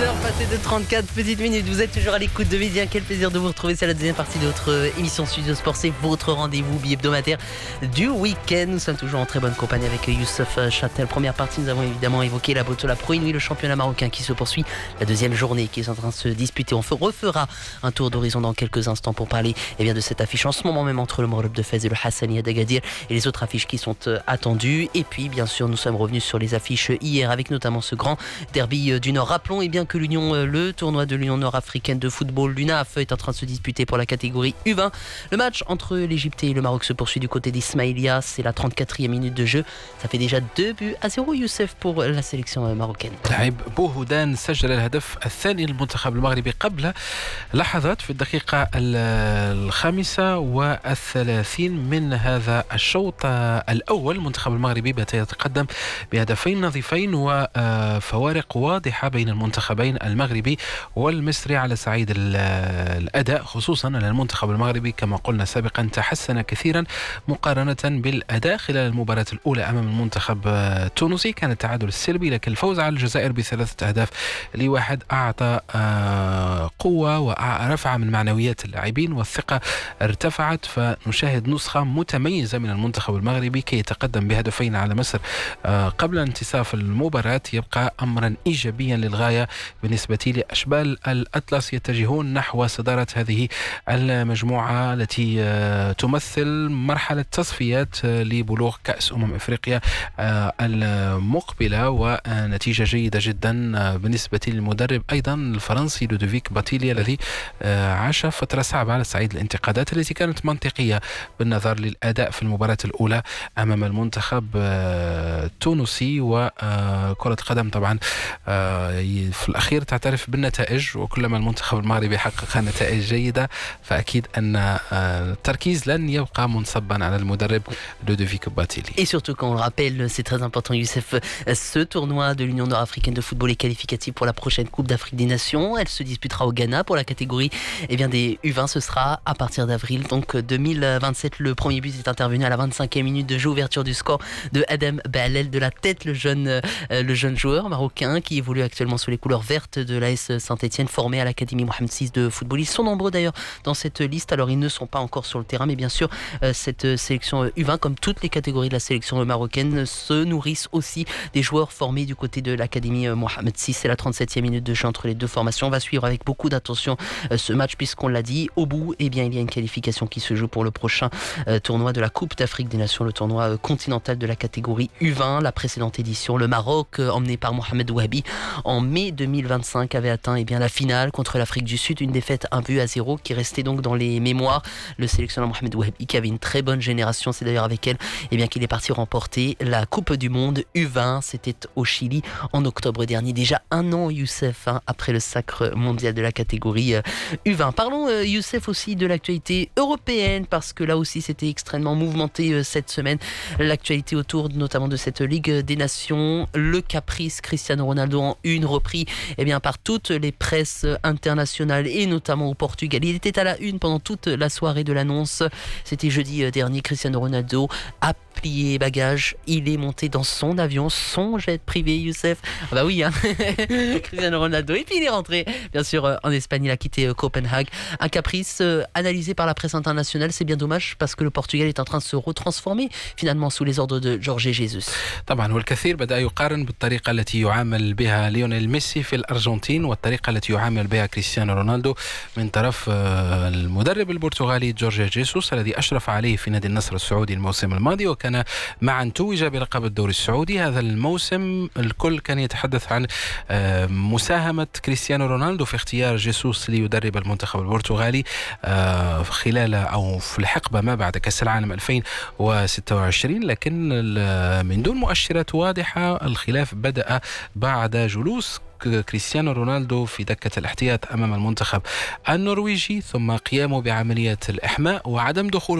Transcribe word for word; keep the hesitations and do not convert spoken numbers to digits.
heures passées de trente-quatre petites minutes. Vous êtes toujours à l'écoute de Média. Quel plaisir de vous retrouver. C'est la deuxième partie de votre émission Studio Sport. C'est votre rendez-vous bi-hebdomadaire du week-end. Nous sommes toujours en très bonne compagnie avec Youssef Châtel. Première partie, nous avons évidemment évoqué la Botola Pro Inouï, le championnat marocain qui se poursuit. La deuxième journée qui est en train de se disputer. On refera un tour d'horizon dans quelques instants pour parler eh bien, de cette affiche en ce moment même entre le Maghreb de Fès et le Hassania d'Agadir et les autres affiches qui sont attendues. Et puis, bien sûr, nous sommes revenus sur les affiches hier avec notamment ce grand derby du Nord. Rappelons eh bien, que l'Union, le tournoi de l'Union nord-africaine de football, l'U N A F, est en train de se disputer pour la catégorie U vingt. Le match entre l'Égypte et le Maroc se poursuit du côté d'Ismaïlia. C'est la trente-quatrième minute de jeu. Ça fait déjà deux buts à zéro, Youssef, pour la sélection marocaine. لاعب بوهدان سجل الهدف الثاني للمنتخب المغربي قبل لحظات في الدقيقة الخامسة والثلاثين من هذا الشوط الأول. المنتخب المغربي بات يتقدم بهدفين نظيفين وفوارق واضحة بين المنتخبين المغربي والمصري على صعيد الأداء، خصوصا أن المنتخب المغربي كما قلنا سابقا تحسن كثيرا مقارنة بالأداء خلال المباراة الأولى أمام المنتخب التونسي. كان التعادل السلبي، لكن الفوز على الجزائر بثلاثة أهداف لواحد أعطى قوة ورفع من معنويات اللاعبين والثقة ارتفعت. فنشاهد نسخة متميزة من المنتخب المغربي كي يتقدم بهدفين على مصر قبل انتصاف المباراة. يبقى أمرا إيجابيا للغاية بالنسبة لأشبال الأطلس، يتجهون نحو صدارة هذه المجموعة التي تمثل مرحلة تصفيات لبلوغ كأس أمم إفريقيا المقبلة، ونتيجة جيدة جدا بالنسبة للمدرب أيضا الفرنسي لودوفيك باتيلي الذي عاش فترة صعبة على صعيد الانتقادات التي كانت منطقية بالنظر للأداء في المباراة الأولى أمام المنتخب التونسي. وكرة قدم طبعا في الأخير تعترف بالنتائج، وكلما المنتخب المغربي حقق نتائج جيدة فأكيد أن التركيز لن يبقى منصبا على المدرب لودوفيك باتيلي. Et surtout quand on le rappelle, c'est très important Youssef, ce tournoi de l'Union nord-africaine de football est qualificatif pour la prochaine Coupe d'Afrique des Nations. Elle se disputera au Ghana pour la catégorie eh bien, des U vingt. Ce sera à partir d'avril donc deux mille vingt-sept. Le premier but est intervenu à la vingt-cinquième minute de jeu, ouverture du score de Adem Baalel de la tête, le jeune, euh, le jeune joueur marocain qui évolue actuellement sous les couleurs vertes de l'A S Saint-Etienne, formé à l'Académie Mohamed six de football. Ils sont nombreux d'ailleurs dans cette liste, alors ils ne sont pas encore sur le terrain, mais bien sûr euh, cette sélection U vingt, comme toutes les catégories de la sélection marocaine, se nourrissent aussi des joueurs formés du côté de l'Académie Mohamed six. C'est la trente-septième minute de jeu entre les deux formations. On va suivre avec beaucoup d'attention euh, ce match puisqu'on l'a dit, au bout eh bien, il y a une qualification qui se joue pour le prochain euh, tournoi de la Coupe d'Afrique des Nations, le tournoi euh, continental de la catégorie U vingt. La précédente édition, le Maroc, euh, emmené par Mohamed Ouabi, en mai deux mille vingt-cinq, avait atteint eh bien, la finale contre l'Afrique du Sud, une défaite un but à zéro qui restait donc dans les mémoires. Le sélectionneur Mohamed Ouabi qui avait une très bonne génération, c'est d'ailleurs avec elle eh bien, qu'il est parti remporter la Coupe du Monde U vingt. C'était au Chili en octobre dernier, déjà un an Youssef hein, après le sacre mondial de la catégorie euh, U vingt. Parlons euh, Youssef aussi de l'actualité européenne parce que là aussi c'était extrêmement mouvementé euh, cette semaine. L'actualité autour notamment de cette Ligue des Nations, le caprice Cristiano Ronaldo en une, repris eh bien, par toutes les presses internationales et notamment au Portugal. Il était à la une pendant toute la soirée de l'annonce. C'était jeudi dernier. Cristiano Ronaldo a plié bagages. Il est monté dans son avion, son jet privé, Youssef. Ah bah oui, hein. Cristiano Ronaldo. Et puis il est rentré, bien sûr, en Espagne. Il a quitté Copenhague. Un caprice euh, analysé par la presse internationale. C'est bien dommage parce que le Portugal est en train de se retransformer finalement sous les ordres de Jorge Jesus. طبعا والكثير بدأ يقارن بالطريقة التي يعامل بها ليونيل ميسي في الأرجنتين والطريقة التي يعامل بها كريستيانو رونالدو من طرف المدرب البرتغالي جورج جيسوس الذي أشرف عليه في نادي النصر السعودي الموسم الماضي، وكان معا توج بلقب الدوري السعودي. هذا الموسم الكل كان يتحدث عن مساهمة كريستيانو رونالدو في اختيار جيسوس ليدرب المنتخب البرتغالي خلال أو في الحقبة ما بعد كأس العالم ألفين وستة وعشرين، لكن من دون مؤشرات واضحة. الخلاف بدأ بعد جلوس كريستيانو رونالدو في دكة الاحتياط أمام المنتخب النرويجي، ثم قيامه بعملية الإحماء وعدم دخوله